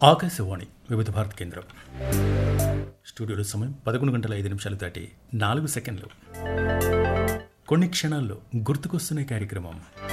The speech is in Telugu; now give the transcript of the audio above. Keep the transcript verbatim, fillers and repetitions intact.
ఆకాశవాణి వివిధ భారత కేంద్రం. స్టూడియోలో సమయం పదకొండు గంటల ఐదు నిమిషాలు దాటి నాలుగు సెకండ్లు. కొన్ని క్షణాల్లో గుర్తుకొస్తున్న కార్యక్రమం.